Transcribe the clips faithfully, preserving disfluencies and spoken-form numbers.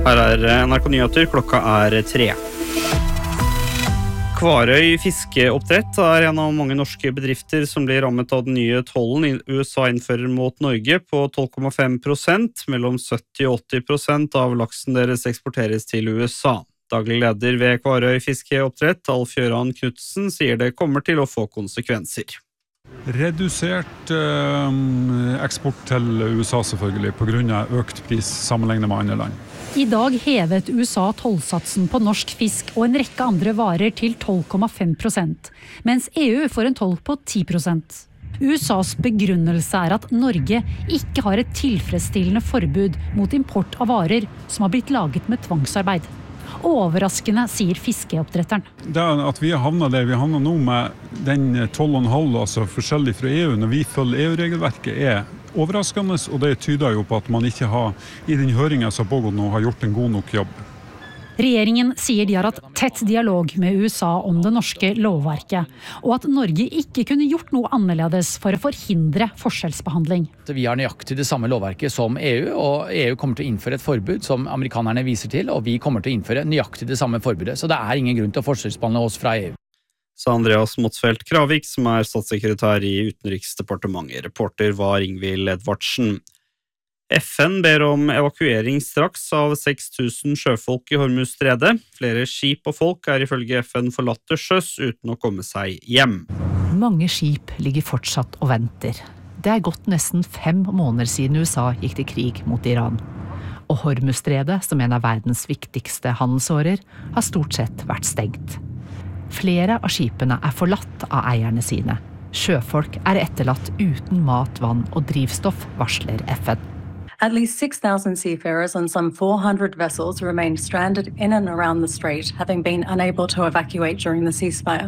Her er N R K Nyheter, klokka er tre. Kvarøy fiskeoppdrett er en av mange norske bedrifter som blir rammet av den nye tollen U S A innfører mot Norge på tolv komma fem prosent. Mellom sytti og åtti prosent av laksen deres eksporteres til U S A. Daglig leder ved Kvarøy fiskeoppdrett, Alf Jøran Knudsen, sier det kommer til å få konsekvenser. Redusert eh, eksport til U S A selvfølgelig, på grunn av økt pris sammenlignet med andre land. I dag hevet U S A tollsatsen på norsk fisk og en rekke andre varer til tolv komma fem prosent, mens E U får en toll på ti prosent. U S A's begrunnelse er at Norge ikke har et tilfredsstillende forbud mot import av varer som har blitt laget med tvangsarbeid. Overraskende, sier fiskeoppdretteren. Det er at vi har havnet der vi havner nå med den tolv komma fem, altså forskjellig fra E U, når vi følger E U-regelverket, er overraskende, og det tyder jo på at man ikke har, i den høringen som pågår nå, har gjort en god nok jobb. Regjeringen sier de har hatt tett dialog med U S A om det norske lovverket, og at Norge ikke kunne gjort noe annerledes for å forhindre forskjellsbehandling. Vi har nøyaktig det samme lovverket som E U, og E U kommer til å innføre et forbud som amerikanerne viser til, og vi kommer til å innføre nøyaktig det samme forbudet. Så det er ingen grunn til å forskjellsbehandle oss fra E U. Sa Andreas Motsfeldt Kravik, som er statssekretær i Utenriksdepartementet. Reporter var Ingvild Edvardsen. F N ber om evakuering straks av seks tusen sjøfolk i Hormuzstredet. Flere skip og folk er ifølge F N forlatt til sjøs uten å komme seg hjem. Mange skip ligger fortsatt og venter. Det er gått nesten fem måneder siden U S A gikk til krig mot Iran. Og Hormuzstredet, som en av verdens viktigste handelsårer, har stort sett vært stengt. Flere av skipene er forlatt av eierne sine. Sjøfolk er etterlatt uten mat, vann og drivstoff, varsler F N. At least six thousand seafarers and some four hundred vessels remain stranded in and around the strait, having been unable to evacuate during the ceasefire.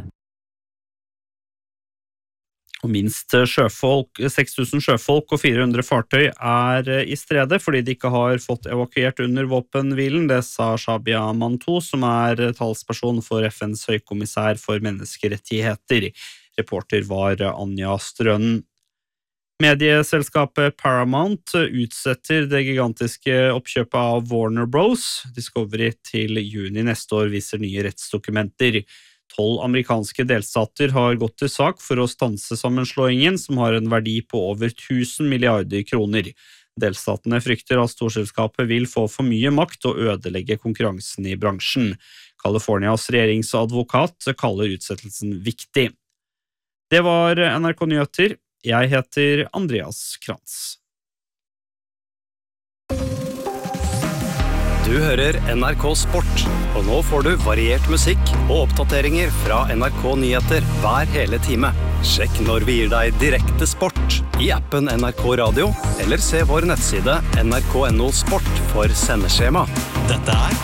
Og minst sjøfolk, seks tusen sjøfolk og fire hundre fartøy er i stredet fordi de ikke har fått evakuert under våpenhvilen. Det sa Shabia Mantou, som er talsperson for F N's høykommissær for menneskerettigheter. Reporter var Anja Strønen. Medieselskapet Paramount utsetter det gigantiske oppkjøpet av Warner Bros. Discovery til juni neste år, viser nye rettsdokumenter. Tolv amerikanske delstater har gått til sak for å stanse sammenslåingen, som har en verdi på over tusen milliarder kroner. Delstatene frykter at storselskapet vil få for mye makt og ødelegge konkurransen i bransjen. Californias regjeringsadvokat kaller utsettelsen viktig. Det var N R K Nyheter. Jeg heter Andreas Krantz. Du hører N R K Sport, og nå får du variert musikk og oppdateringer fra N R K Nyheter hver hele time. Sjekk når vi gir deg direkte sport i appen N R K Radio, eller se vår nettside N R K punktum no sport for sendeskjema. Dette er